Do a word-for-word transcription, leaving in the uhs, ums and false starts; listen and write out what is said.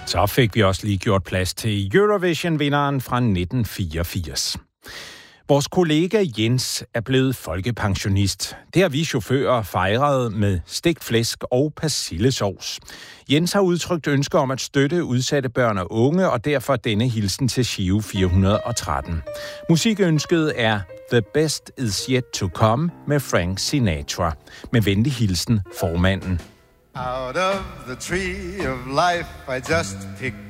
Så fik vi også lige gjort plads til Eurovision-vinderen fra nitten fireogfirs. Vores kollega Jens er blevet folkepensionist. Det har vi chauffører fejret med stegt flæsk og persillesovs. Jens har udtrykt ønsker om at støtte udsatte børn og unge, og derfor denne hilsen til Giro fire hundrede og tretten. Musikønsket er The Best Is Yet To Come med Frank Sinatra. Med venlig hilsen, formanden. Out of the tree of life I just picked